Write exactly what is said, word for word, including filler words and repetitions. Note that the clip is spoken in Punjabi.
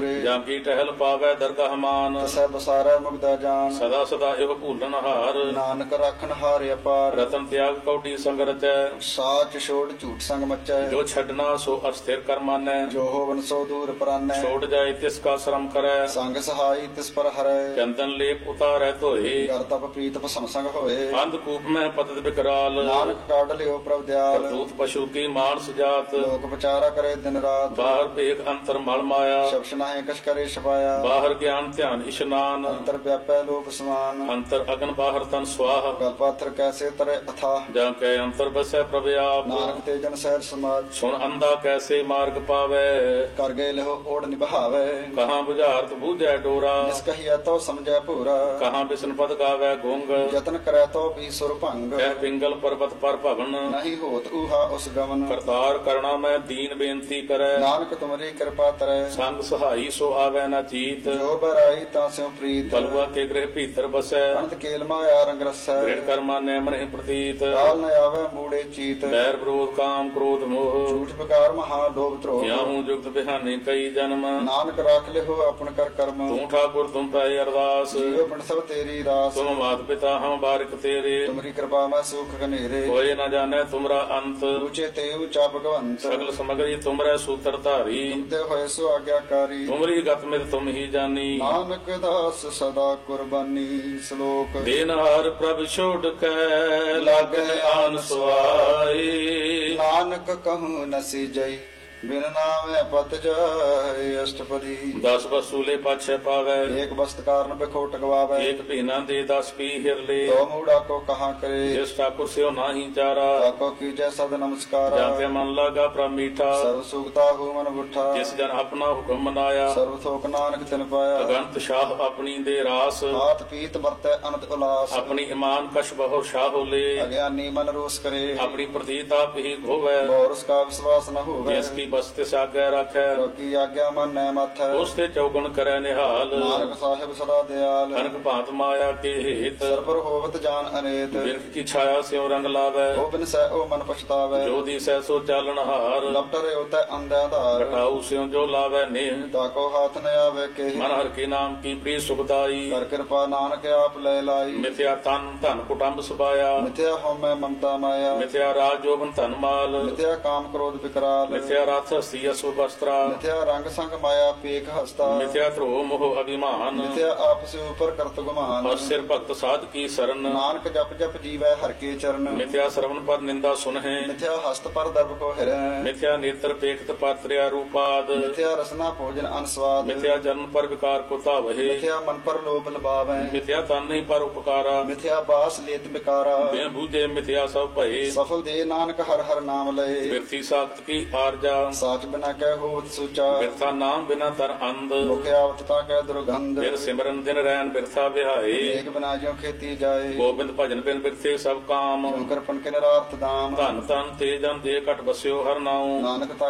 ਜਾਂ ਕੀ ਟਹਿਲ ਪਾਵੈ ਦਰਗਾਹ ਮਾਨ। ਤਸੈ ਬਸਾਰੈ ਮੁਗਦਾ ਜਾਨ। ਸਦਾ ਸਦਾ ਇਹੋ ਭੂਲਣ ਹਾਰ। ਨਾਨਕ ਰਾਖਣ ਹਾਰ ਅਪਾਰ। ਰਤਨ ਤਿਆਗ ਕੌਡੀ ਸੰਗ ਰਚੈ। ਸਾਚ ਛੋੜ ਝੂਠ ਸੰਗ ਮਚੈ। ਜੋ ਛੱਡਣਾ ਸੋ ਅਸਥਿਰ ਕਰ ਮਾਨੈ। ਜੋ ਹੋਵਨ ਸੋ ਦੂਰ ਪਰਾਨੈ। ਛੋੜ ਜਾਏ ਤਿਸ ਕਾ ਸ਼ਰਮ ਕਰੈ। ਸੰਗ ਸਹਾਈ ਤਿਸ ਪਰ ਹਰੈ। ਚੰਦਨ ਲੇਪ ਉਤਾਰੈ ਧੋਏ। ਕਰ ਤਪ ਪ੍ਰੀਤ ਭਸਮ ਸੰਗ ਹੋਏ। ਅੰਧ ਕੂਪ ਮੈਂ ਪਤਿਤ ਬਿਕਰਾਲ। ਨਾਨਕ ਕਾਢ ਲਿਓ ਪ੍ਰਭ ਦਿਆਲ। ਕਰਤੂਤ ਪਸ਼ੂ ਕੀ ਮਾਨਸ ਜਾਤ। ਲੋਕ ਵਿਚਾਰਾ ਕਰੇ ਦਿਨ ਰਾਤ। ਬਾਹਰ ਭੇਖ ਅੰਤਰ ਮਲ ਮਾਇਆ। ਸ਼ਬਦ ਨਾਹਿ ਕਛ ਕਰੇ ਛਪਾਇਆ। ਬਾਹਰ ਗਿਆਨ ਧਿਆਨ ਇਸ਼ਨਾਨ। ਅੰਤਰ ਵਿਆਪੈ ਲੋਕ ਸਮਾਨ। ਅੰਤਰ ਅਗਨ ਬਾਹਰ ਤਨ ਸਵਾਹ। ਗਲ ਪਾਥਰ ਕੈਸੇ ਤਰੇ ਅਥਾ। ਜਾਂ ਕੈ ਅੰਤਰ ਬਸੈ ਪ੍ਰਭ ਆਪ। ਨਾਨਕ ਤੇ ਜਨ ਸਹਿਜ ਸਮਾਜ। ਸੁਣ ਅੰਧਾ ਕੈਸੇ ਮਾਰਗ ਪਾਵੈ। ਕਰ ਗਏ ਲਹੋ ਓੜ ਨਿਭਾਵੇ। ਕਹਾਂ ਬੁਝਾਰਤ ਬੂਝੈ ਡੋਰਾ। ਜਿਸ ਕਹੀਐ ਤੋ ਸਮਝੈ ਭੂਰਾ। ਕਹਾਂ ਬਿਸ਼ਨ ਪਦ ਗਾਵੈ ਗੁੰਗ। ਯਤਨ ਕਰੈ ਤੋ ਵੀ ਸੁਰ ਭੰਗ। ਕਹਿ ਪਿੰਗਲ ਪਰਬਤ ਪਰ ਭਵਨ। ਨਹੀਂ ਹੋਤ ਊਹਾ ਉਸ ਗਮਨ। ਕਰਤਾਰ ਕਰਣਾ ਮੈਂ ਦੀਨ ਬੇਨਤੀ ਕਰੈ। ਨਾਨਕ ਤੁਮਰੀ ਕਿਰਪਾ ਤਰੈ। ਸੰਗ ਸਹਾਈ ਸੋ ਆਵੈ ਨਾ ਚੀਤ। ਜੋ ਬਰਾਈ ਤਾਂ ਸਿਉ ਪ੍ਰੀਤ। ਬਲਵਾ ਕੇ ਗ੍ਰਹਿ ਭੀਤਰ ਬਸੈ। ਅਨੰਤ ਕੇਲ ਮਾਇਆ ਰੰਗ ਰਸੈ। ਗ੍ਰਿੜ ਕਰਮਾ ਨੈ ਮਨਿ ਪ੍ਰਤੀਤ। ਕਾਲ ਨ ਆਵੈ ਮੂੜੇ ਚੀਤ। ਬੈਰ ਵਿਰੋਧ ਕਾਮ ਕ੍ਰੋਧ ਮੋਹ। ਝੂਠ ਵਿਕਾਰ ਮਹਾ ਲੋਭ ਧਰੋਹ। ਕਿਆਹੂ ਜੁਗਤ ਬਿਹਾਨੇ ਕਈ ਜਨਮ। ਨਾਨਕ ਰਾਖ ਲਿਹੋ ਆਪਨ ਕਰ ਕਰਮ। ਤੂੰ ਠਾਕੁਰ ਤੁਮ ਪੈ ਅਰਦਾਸ। ਜੀਵ ਪਿੰਡ ਸਭ ਤੇਰੀ ਰਾਸ। ਤੁਮ ਮਾਤ ਪਿਤਾ ਹਮ ਬਾਰਿਕ ਤੇਰੇ। ਤੁਮਰੀ ਕਿਰਪਾ ਮੈਂ ਸੁਖ ਘਨੇਰੇ। ਕੋਇ ਨ ਜਾਣੈ ਤੁਮਰਾ ਅੰਤ। ਉੱਚੇ ਤੇ ਉੱਚਾ ਭਗਵੰਤ। ਸਗਲ ਸਮਗਰੀ ਤੁਮਰੈ ਸੂਤਰ ਧਾਰੀ। ਤੇ ਹੋਏ ਸੋ ਆਗਿਆਕਾਰੀ। ਤੁਮਰੀ ਗਤ ਮਿਤ ਤੁਮ ਹੀ ਜਾਨੀ। ਨਾਨਕ ਦਾਸ ਸਦਾ ਕੁਰਬਾਨੀ। ਸ਼ਲੋਕ ਦੇਨਹਾਰ ਪ੍ਰਭ ਛੋੜ ਕੈ ਲਾਗੈ ਆਨ ਸੁਆਈ। ਨਾਨਕ ਕਹੂੰ ਨਸੀ ਜਈ ਬਿਨ ਨਾਮੈ ਪਤ ਜਾਏ। ਅਸ਼ਟਪਦੀ ਦਸ ਵਸੂਲੇ ਪਾਛੈ ਪਾਵੈ। ਏਕ ਬਸਤ ਕਾਰਨ ਬਿਖੋਟ ਗਵਾਵੇ। ਏਕ ਭੀਨਾ ਦੇ ਦਸ ਪੀ ਹਿਰਲੇ। ਤੋ ਮੂੜਾ ਕੋ ਕਹਾ ਕਰੇ। ਜਿਸ ਠਾਕੁਰ ਸਿਓ ਨਾਹੀ ਚਾਰਾ। ਤਾਕੋ ਕੀਜੈ ਸਦ ਨਮਸਕਾਰਾ। ਜਾਂ ਤੇ ਮਨ ਲਾਗਾ ਪ੍ਰਭ ਮੀਠਾ। ਸਰਬ ਸੁਖਤਾ ਹੋ ਮਨ ਬੁੱਠਾ। ਜਿਸ ਜਨ ਆਪਣਾ ਹੁਕਮ ਮਨਾਇਆ। ਸਰਬ ਥੋਕ ਨਾਨਕ ਤਿਨ ਪਾਇਆ। ਅਗੰਤ ਸ਼ਾਹ ਆਪਣੀ ਦੇ ਰਾਸ। ਹਾਥ ਪੀਤ ਵਰਤੈ ਅਨੰਤ ਉਲਾਸ। ਆਪਣੀ ਇਮਾਨ ਕਛ ਬਹੁ ਸ਼ਾਹ ਲੇ। ਅਗਿਆਨੀ ਮਨ ਰੋਸ ਕਰੇ। ਆਪਣੀ ਪ੍ਰਤੀਤ ਆਪ ਹੀ ਘੋਵੈ। ਬੋਰਸ ਕਾ ਵਿਸ਼ਵਾਸ ਨ ਹੋਵੇ। ਜਿਸ ਕੀ ਬਸਤਿ ਸਾਗੈ ਰਾਖੈ। ਕੀ ਆਗਿਆ ਮਨ ਨੈ ਮਥੈ। ਉਸ ਤੇ ਚੌਗਣ ਕਰੈ ਨਿਹਾਲ। ਨਾਨਕ ਸਾਹਿਬ ਸਦਾ ਦਿਆਲ। ਅਨਕ ਭਾਂਤ ਮਾਇਆ ਕੇ ਹੇਤ। ਸਰਬਰ ਹੋਵਤ ਜਾਨ ਅਨੇਤ। ਬਿਰਖ ਕੀ ਛਾਇਆ ਸਿਉ ਰੰਗ ਲਾਵੈ। ਉਹ ਬਿਨ ਸਹਿ ਉਹ ਮਨ ਪਛਤਾਵੇ। ਜੋ ਦੀਸੈ ਸੋ ਚਾਲਣ ਹਾਰ। ਲਪਟ ਰਿਓ ਤੈ ਅੰਧਿਆ ਧਾਰ। ਘਟਾਉ ਸਿਉ ਜੋ ਲਾਵੈ ਨੇਹ। ਤਾਕੋ ਹਾਥ ਨ ਆਵੇ ਕੇ। ਮਨ ਹਰ ਕੇ ਨਾਮ ਕੀ ਪ੍ਰੀ ਸੁਖਦਾਈ। ਕਰ ਕਿਰਪਾ ਨਾਨਕ ਆਪ ਲੈ ਲਾਈ। ਮਿਥਿਆ ਤਨ ਧਨ ਕੁਟੰਬ ਸੁਭਾਇਆ। ਮਿਥਿਆ ਹਉਮੈ ਮਮਤਾ ਮਾਇਆ। ਮਿਥਿਆ ਰਾਜ ਜੋਬਨ ਧਨ ਮਾਲ। ਮਿਥਿਆ ਕਾਮ ਕ੍ਰੋਧ ਵਿਕਰਾਲ। ਮਿਥਿਆ ਰਥ ਹਸਤੀ ਅਸੁ ਬਸਤਰਾ। ਮਿਥਿਆ ਰੰਗ ਸੰਗ ਮਾਇਆ ਪੇਖ ਹਸਤਾ। ਮਿਥਿਆ ਧਰੋ ਮੋਹ ਅਭਿਮਾਨ। ਮਿਥਿਆ ਆਪਸ ਉਪਰ ਕਰਤ ਗੁਮਾਨ। ਔਰ ਸਿਰ ਭਗਤ ਸਾਧ ਕੀ ਸਰਨ। ਨਾਨਕ ਜਪ ਜਪ ਜੀਵੈ ਹਰ ਕੇ ਚਰਨ। ਮਿਥਿਆ ਸਰਵਨ ਪਰ ਨਿੰਦਾ ਸੁਨਹਿ। ਮਿਥਿਆ ਹਸਤ ਪਰ ਦਰਬ ਕੋ ਹਿਰੈ। ਮਿਥਿਆ ਨੇਤਰ ਪੇਖਤ ਪਰ ਤ੍ਰਿਆ ਰੂਪਾਦ। ਮਿਥਿਆ ਰਸਨਾ ਭੋਜਨ ਅਨਸਵਾਦ। ਮਿਥਿਆ ਜਨਮ ਪਰ ਵਿਕਾਰ ਕੋ ਧਾਵਹਿ। ਮਿਥਿਆ ਮਨ ਪਰ ਲੋਭ ਲਬਾਵੈ। ਮਿਥਿਆ ਤਨ ਨਹੀਂ ਪਰ ਉਪਕਾਰਾ। ਮਿਥਿਆ ਬਾਸ ਲੇਤ ਬਿਕਾਰਾ। ਬਿਨ ਬੂਝੇ ਮਿਥਿਆ ਸਭ ਭਏ। ਸਫਲ ਦੇ ਨਾਨਕ ਹਰ ਹਰ ਨਾਮ ਲਏ। ਬਿਰਥੀ ਸਾਖਤ ਕੀ ਆਰਜਾ। ਸਾਚ ਬਿਨਾ ਕਹਿ ਹੋਵਤ ਸੂਚਾ। ਬਿਰਥਾ ਨਾਮ ਬਿਨਾ ਤਰ ਅੰਧ। ਮੁਖ ਆਵਤ ਤਾ ਕਹਿ ਦੁਰਗੰਧ। ਬਿਨ ਸਿਮਰਨ ਦਿਨ ਰੈਨ ਬਿਰਥਾ ਵਿਹਾਏ। ਏਕ ਬਿਨਾ ਜਿਉ ਖੇਤੀ ਜਾਏ। ਗੋਬਿੰਦ ਭਜਨ ਬਿਨ ਬਿਰਥੇ ਸਭ ਕਾਮ। ਕਿਉ ਕਰਪਨ ਕੇ ਨਿਰਾਰਥ ਦਾਮ। ਧਨ ਤਨ ਤੇ ਜਨ ਦੇ ਘਟ ਬਸਿਓ ਹਰ ਨਾਉ। ਨਾਨਕ